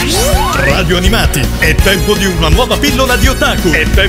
Radio Animati, è tempo di una nuova pillola di otaku.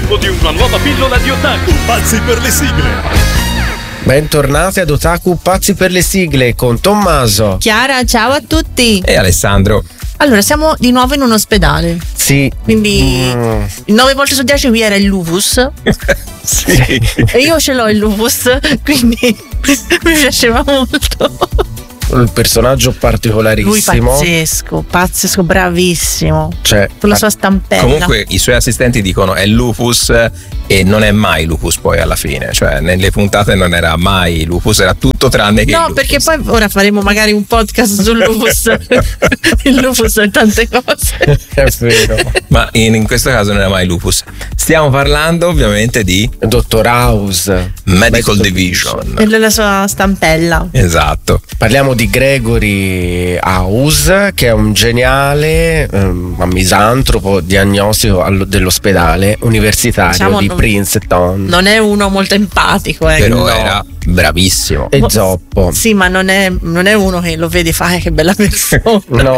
Pazzi per le sigle. Bentornati ad Otaku Pazzi per le sigle con Tommaso, Chiara, ciao a tutti. E Alessandro. Allora, siamo di nuovo in un ospedale. Sì. Quindi 9 volte su 10 qui era il lupus. Sì. E io ce l'ho il lupus, quindi mi piaceva molto. Un personaggio particolarissimo. Lui pazzesco, bravissimo. Cioè, con la sua stampella. Comunque i suoi assistenti dicono è lupus e non è mai lupus poi alla fine, cioè nelle puntate non era mai lupus, era tutto tranne che no, lupus. perché poi ora faremo magari un podcast sul lupus. Il lupus è tante cose. è vero. Ma in questo caso non era mai lupus. Stiamo parlando ovviamente di Dottor House, Medical Division. E la sua stampella. Esatto. Parliamo di Gregory House, che è un geniale misantropo diagnostico dell'ospedale universitario, diciamo, di Princeton. Non è uno molto empatico, Però no. era bravissimo. E zoppo. Sì, ma non è uno che lo vedi e fa che bella persona.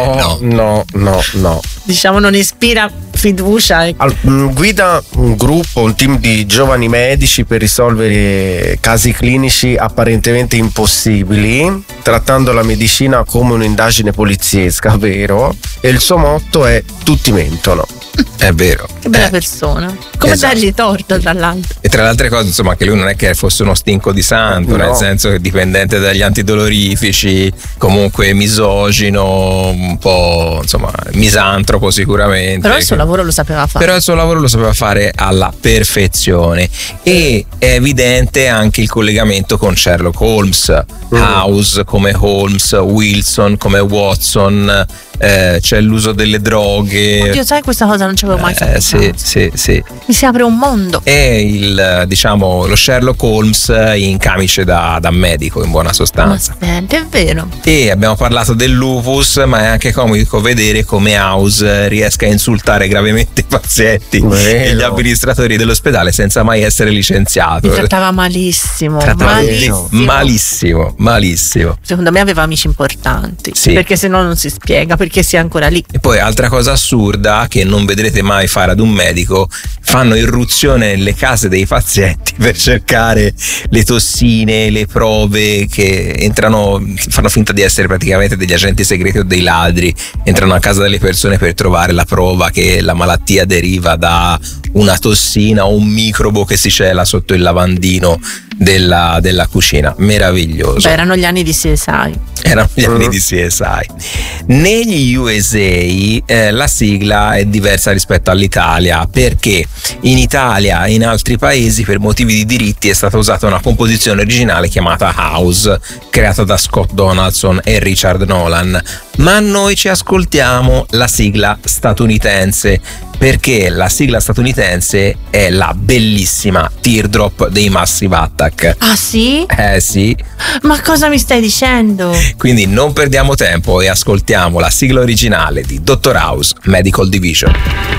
No. Diciamo, non ispira fiducia. Guida un gruppo, un team di giovani medici per risolvere casi clinici apparentemente impossibili, trattando la medicina come un'indagine poliziesca, vero? E il suo motto è: tutti mentono. È vero. Che bella persona. Come Esatto. dargli torto, tra l'altro. E tra le altre cose, insomma, che lui non è che fosse uno stinco di santo, No. nel senso che dipendente dagli antidolorifici, comunque misogino, un po' insomma misantropo sicuramente. Però il suo lavoro lo sapeva fare. Però il suo lavoro lo sapeva fare alla perfezione e è evidente anche il collegamento con Sherlock Holmes, House come Holmes, Wilson come Watson, c'è l'uso delle droghe. Oddio, sai, questa cosa non ci avevo mai fatto. Sì. Mi si apre un mondo. È lo Sherlock Holmes in camice da medico, in buona Ma sostanza. senti, è vero. E abbiamo parlato del lupus, ma è anche comico vedere come House riesca a insultare gravemente i pazienti Vero. e gli amministratori dell'ospedale senza mai essere licenziato. Mi trattava malissimo. Malissimo. Secondo me aveva amici importanti. Sì. Perché se no non si spiega perché sia ancora lì. E poi altra cosa assurda che non vedrete mai fare ad un medico: fanno irruzione nelle case dei pazienti per cercare le tossine, le prove, che entrano, fanno finta di essere praticamente degli agenti segreti o dei ladri, entrano a casa delle persone per trovare la prova che la malattia deriva da una tossina o un microbo che si cela sotto il lavandino della cucina. Meraviglioso. Beh, erano gli anni di CSI. Erano gli anni di CSI. Negli USA la sigla è diversa rispetto all'Italia, perché in Italia e in altri paesi per motivi di diritti è stata usata una composizione originale chiamata House, creata da Scott Donaldson e Richard Nolan, ma noi ci ascoltiamo la sigla statunitense, perché la sigla statunitense è la bellissima Teardrop dei Massive Attack. Ah sì? Sì. Ma cosa mi stai dicendo? Quindi non perdiamo tempo e ascoltiamo la sigla originale di Dottor House Medical Division.